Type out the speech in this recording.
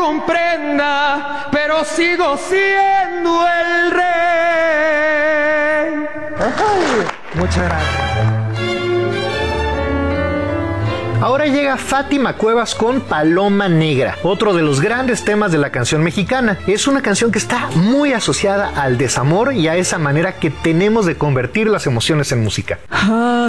comprenda, pero sigo siendo el rey. Muchas gracias. Ahora llega Fátima Cuevas con Paloma Negra, otro de los grandes temas de la canción mexicana. Es una canción que está muy asociada al desamor y a esa manera que tenemos de convertir las emociones en música.